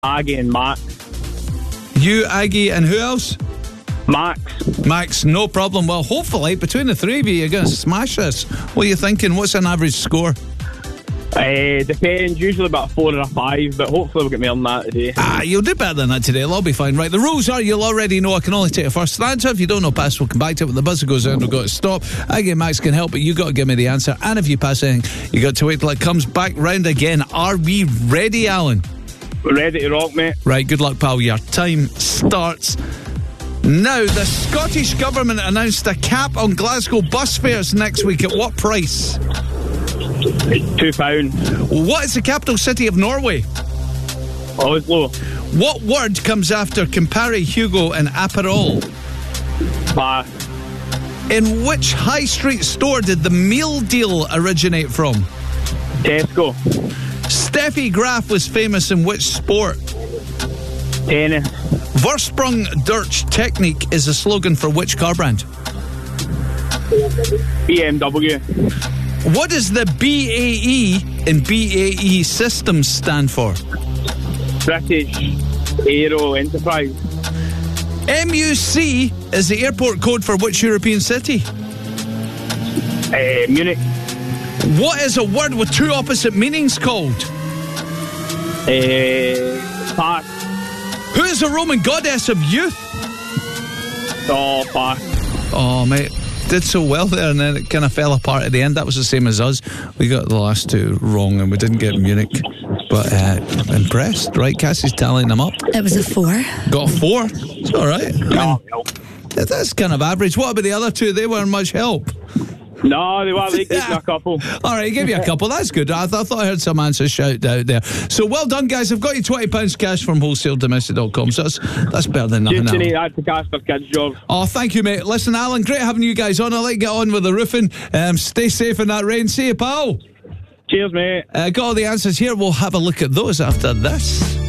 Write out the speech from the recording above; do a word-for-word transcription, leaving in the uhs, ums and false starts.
Aggie and Max. You, Aggie, and who else? Max. Max, no problem. Well, hopefully, between the three of you, you're going to smash this. What are you thinking? What's an average score? Uh, depends, usually about four or a five, but hopefully we'll get more than that today. Ah, you'll do better than that today. It'll all be fine. Right, the rules are you'll already know. I can only take a first answer. If you don't know pass, we'll come back to it. When the buzzer goes down, we've got to stop. Aggie and Max can help, but you got to give me the answer. And if you pass anything, you got to wait till it comes back round again. Are we ready, Alan? We're ready to rock, mate. Right, good luck, pal. Your time starts now. The Scottish Government announced a cap on Glasgow bus fares next week. At what price? Two pound. What is the capital city of Norway? Oslo. What word comes after Campari, Hugo and Aperol? Pass. In which high street store did the meal deal originate from? Tesco. Steffi Graf was famous in which sport? Tennis. Vorsprung durch Technik is the slogan for which car brand? B M W. What does the B A E in B A E Systems stand for? British Aero Enterprise. M U C is the airport code for which European city? Uh, Munich. What is a word with two opposite meanings called? Uh, pass. Who is the Roman goddess of youth? Oh, pass. Oh, mate. Did so well there, and then it kind of fell apart at the end. That was the same as us. We got the last two wrong, and we didn't get Munich. But uh, impressed, right? Cassie's tallying them up. It was a four. Got a four. It's all right. I mean, that's kind of average. What about the other two? They weren't much help. No, they were. They gave me a couple. All right, he gave you a couple. That's good. I, th- I thought I heard some answers shout out there. So well done, guys. I've got you twenty pounds cash from wholesale domestic dot com. So that's, that's better than nothing. Just need that to cash for kids' jobs. Oh, thank you, mate. Listen, Alan, great having you guys on. I'll let you get on with the roofing. Um, stay safe in that rain. See you, pal. Cheers, mate. Uh, got all the answers here. We'll have a look at those after this.